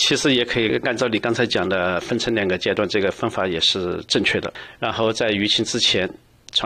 其实也可以按照你刚才讲的分成2个阶段，这个分法也是正确的。然后在疫情之前，从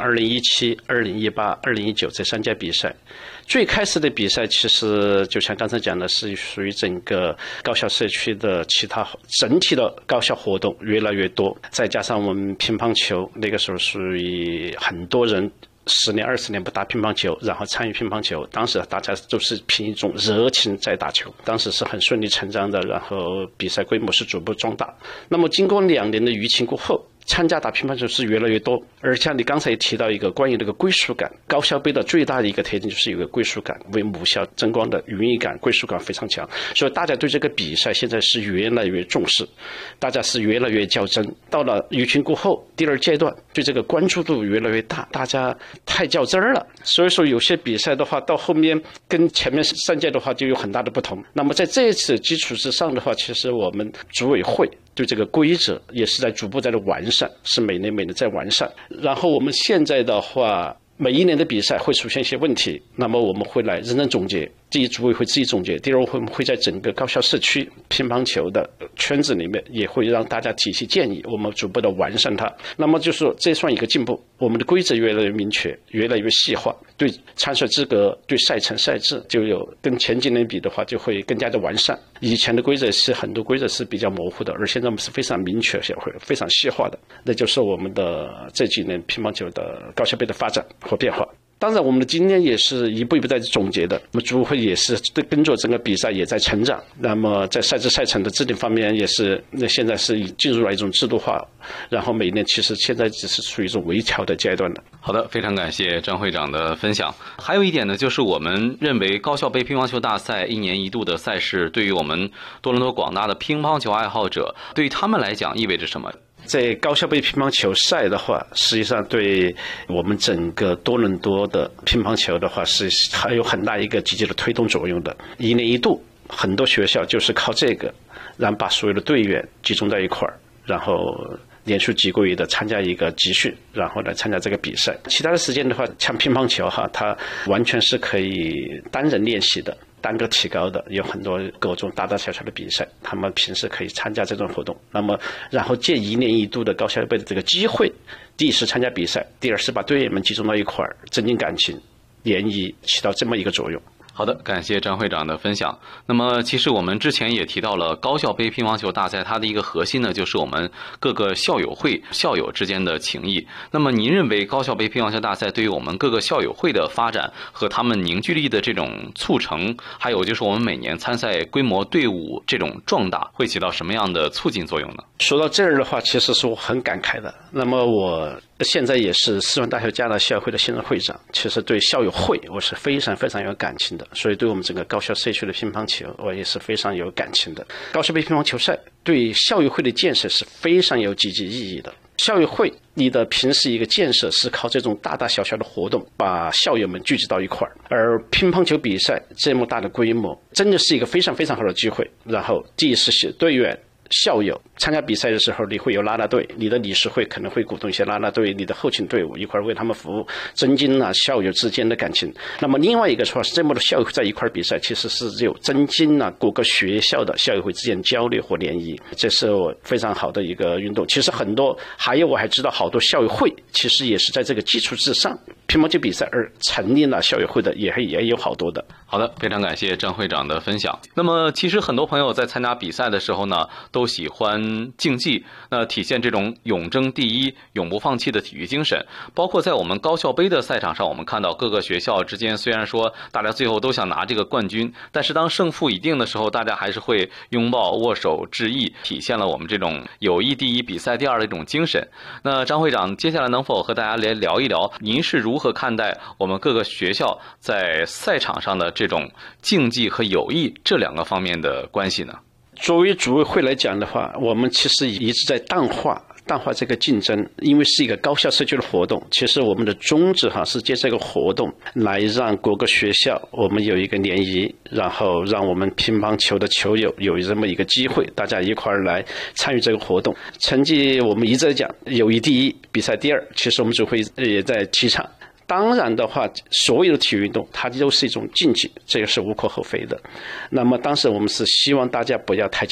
2017、2018、2019这3届比赛，最开始的比赛其实就像刚才讲的，是属于整个高校社区的其他整体的高校活动越来越多，再加上我们乒乓球那个时候属于很多人10年、20年不打乒乓球，然后参与乒乓球，当时大家都是凭一种热情在打球，当时是很顺理成章的，然后比赛规模是逐步壮大。那么经过2年的疫情过后，参加打乒乓球是越来越多，而像你刚才也提到一个关于这个归属感，高校杯的最大的一个特点就是有个归属感，为母校争光的荣誉感、归属感非常强，所以大家对这个比赛现在是越来越重视，大家是越来越较真。到了疫情过后，第2阶段对这个关注度越来越大，大家太较真了，所以说有些比赛的话，到后面跟前面3届的话就有很大的不同。那么在这一次基础之上的话，其实我们组委会对这个规则也是在逐步在完善，是每年在完善。然后我们现在的话，每一年的比赛会出现一些问题，那么我们会来认真总结。第一，组委会自己总结；第二，我们会在整个高校社区乒乓球的圈子里面，也会让大家提些建议，我们逐步的完善它。那么就是说，这算一个进步，我们的规则越来越明确，越来越细化，对参赛资格、对赛程赛制，就有跟前几年比的话，就会更加的完善。以前的规则是很多规则是比较模糊的，而现在我们是非常明确、非常细化的。那就是我们的这几年乒乓球的高校杯的发展和变化。当然，我们的经验也是一步一步在总结的。那么组委会也是跟着整个比赛也在成长。那么在赛制赛程的制定方面，也是现在是进入了一种制度化。然后每年其实现在只是处于一种微调的阶段了。 好的，非常感谢张会长的分享。还有一点呢，就是我们认为高校杯乒乓球大赛1年1度的赛事，对于我们多伦多广大的乒乓球爱好者，对于他们来讲意味着什么？ 在高校杯乒乓球赛的话，实际上对我们整个多伦多的乒乓球的话，是还有很大一个积极的推动作用的。1年1度，很多学校就是靠这个，然后把所有的队员集中在一块儿，然后连续几个月的参加一个集训，然后来参加这个比赛。其他的时间的话，像乒乓球哈，它完全是可以单人练习的。单个提高的，有很多各种大大小小的比赛，他们平时可以参加这种活动。那么，然后借1年1度的高校杯的这个机会，第一是参加比赛，第二是把队员们集中到一块儿，增进感情，联谊，起到这么一个作用。 好的，感谢张会长的分享。那么其实我们之前也提到了高校杯乒乓球大赛，它的一个核心呢，就是我们各个校友会校友之间的情谊。那么您认为高校杯乒乓球大赛对于我们各个校友会的发展和他们凝聚力的这种促成，还有就是我们每年参赛规模队伍这种壮大，会起到什么样的促进作用呢？ 说到这儿的话，其实是我很感慨的。那么我现在也是斯文大学加拿大校友会的现任会长，其实对校友会我是非常非常有感情的，所以对我们整个高校社区的乒乓球我也是非常有感情的。高校杯乒乓球赛对校友会的建设是非常有积极意义的。校友会你的平时一个建设是靠这种大大小小的活动把校友们聚集到一块儿，而乒乓球比赛这么大的规模真的是一个非常非常好的机会。然后第一是队员校友参加比赛的时候，你会有啦啦队，你的理事会可能会鼓动一些啦啦队，你的后勤队伍一块为他们服务，增进了校友之间的感情。那么另外一个说是这么多校友在一块比赛，其实是有增进了各个学校的校友会之间交流或联谊，这是我非常好的一个运动。其实很多还有我还知道好多校友会其实也是在这个基础之上乒乓球比赛而成立了校友会的，也有好多的。 好的，非常感谢张会长的分享。那么其实很多朋友在参加比赛的时候呢，都喜欢竞技，那体现这种永争第一、永不放弃的体育精神。包括在我们高校杯的赛场上，我们看到各个学校之间虽然说大家最后都想拿这个冠军，但是当胜负已定的时候，大家还是会拥抱、握手、致意，体现了我们这种友谊第一、比赛第二的一种精神。那张会长，接下来能否和大家来聊一聊，您是如何看待我们各个学校在赛场上的这种竞技和友谊这2个方面的关系呢？ 作为组委会来讲的话，我们其实一直在淡化这个竞争，因为是一个高校社区的活动。其实我们的宗旨是借这个活动来让各个学校我们有一个联谊，然后让我们乒乓球的球友有这么一个机会，大家一块儿来参与这个活动。成绩我们一直在讲友谊第一，比赛第二，其实我们组会也在提倡。当然的话，所有的体育运动它都是一种竞技，这个是无可厚非的。那么当时我们是希望大家不要太